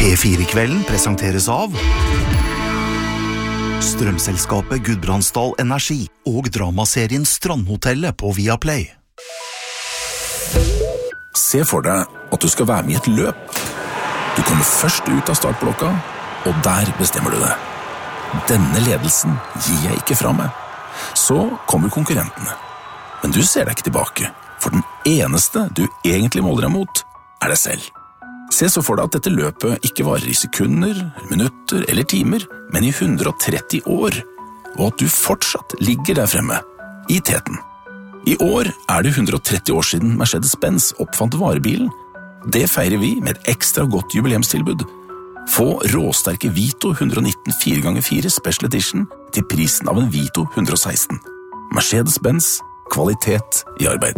P4-kvelden presenteres av Strømselskapet Gudbrandsdal Energi og dramaserien Strandhotellet på Viaplay. Se for deg at du skal være med i et løp. Du kommer først ut av startblokka, og der bestemmer du det. Denne ledelsen gir jeg ikke fra meg. Så kommer konkurrentene. Men du ser deg ikke tilbake, for den eneste du egentlig måler deg mot, er deg selv. Se så for deg at dette løpet ikke varer i sekunder, minutter eller timer, men i 130 år, og at du fortsatt ligger der fremme, i teten. I år er det 130 år siden Mercedes-Benz oppfant varebilen. Det feirer vi med et ekstra godt jubileumstilbud. Få råsterke Vito 119 4x4 Special Edition til prisen av en Vito 116. Mercedes-Benz, kvalitet i arbeid.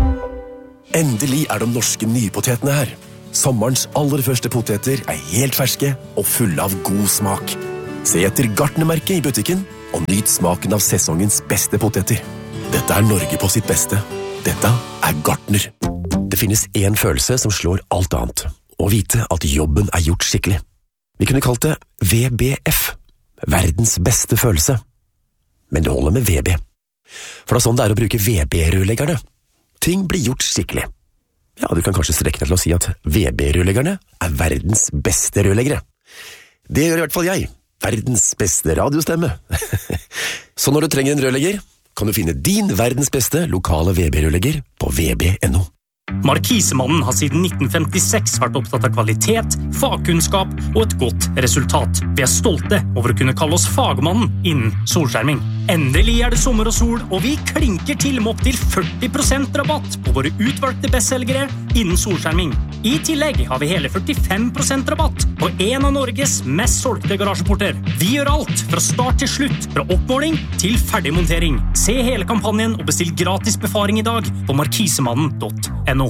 Endelig er de norske nypotetene her. Sommerens aller første poteter er helt ferske og fulle av god smak. Se etter Gartnermerket i butikken og nyt smaken av sesongens beste poteter. Dette er Norge på sitt beste. Dette er Gartner. Det finnes en følelse som slår alt annet. Å vite at jobben er gjort skikkelig. Vi kunne kalt det VBF. Verdens beste følelse. Men det holder med VB. For det er sånn det er å bruke VB-rørleggerne. Ting blir gjort skikkelig. Ja, du kan kanskje strekke deg til å si at VB-rørleggerne er verdens beste rørleggere. Det gjør i hvert fall jeg. Verdens beste radiostemme. Så når du trenger en rørlegger, kan du finne din verdens beste lokale VB-rørlegger på vb.no. Markisemannen har siden 1956 vært opptatt av kvalitet, fagkunnskap og et godt resultat. Vi er stolte over å kunne kalle oss fagmannen innen solskjerming. Endelig er det sommer og sol, og vi klinker til med opp til 40% rabatt på våre utvalgte bestselgere innen solskjerming. I tillegg har vi hele 45% rabatt på en av Norges mest solgte garasjeporter. Vi gjør alt fra start til slutt, fra oppmåling til ferdig montering. Se hele kampanjen og bestill gratis befaring i dag på markisemannen.no.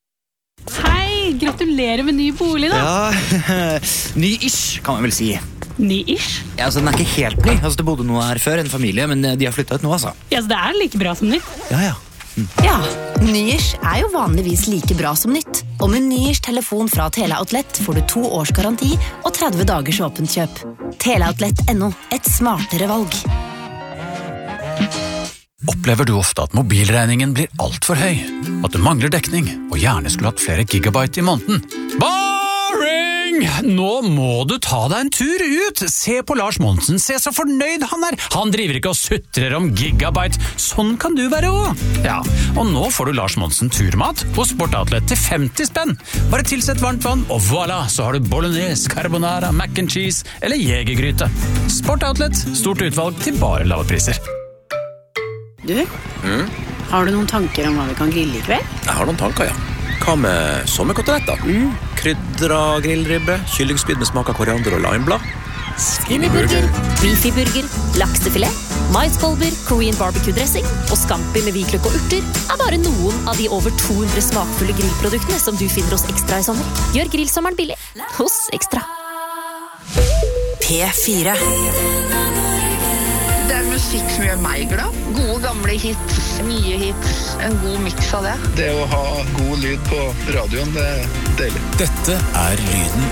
Hei, gratulerer med ny bolig da. Ja, ny-ish kan man vel si. Ny-ish? Ja, altså den er ikke helt ny. Altså det bodde noe her før, en familie, men de har flyttet ut nå, altså. Ja, så det er like bra som nytt. Ja. Ja, ny-ish er jo vanligvis like bra som nytt. Og med ny-ish telefon fra Teleoutlet får du 2 års garanti og 30 dagers åpent kjøp. Teleoutlet.no, et smartere valg. Opplever du ofte at mobilregningen blir alt for høy? At du mangler dekning og gjerne skulle hatt flere gigabyte i måneden? Boring! Nå må du ta deg en tur ut! Se på Lars Monsen, se så fornøyd han er! Han driver ikke og sutrer om gigabyte. Sånn kan du være også. Ja, og nå får du Lars Monsen turmat på Sportoutlet til 50 spenn. Bare tilsett varmt vann, og voilà, så har du bolognese, carbonara, mac and cheese eller jegergryte. Sportoutlet, stort utvalg til bare lave priser. Du, har du noen tanker om hva vi kan grille i kveld? Jeg har noen tanker, ja. Hva med sommerkoteletter? Krydra grillribbe, kyllingspyd med smak av koriander og limeblad. Skinnyburger, beefyburger, laksefilet, maiskolber, Korean barbecue-dressing og scampi med hvitløk og urter er bare noen av de over 200 smakfulle grillproduktene som du finner hos Ekstra i sommer. Gjør grillsommeren billig hos Ekstra. P4. Det er musikk som gjør meg glad. Gode gamle hits, nye hits, en god miks av det. Det å ha god lyd på radioen, det er deilig. Dette er lyden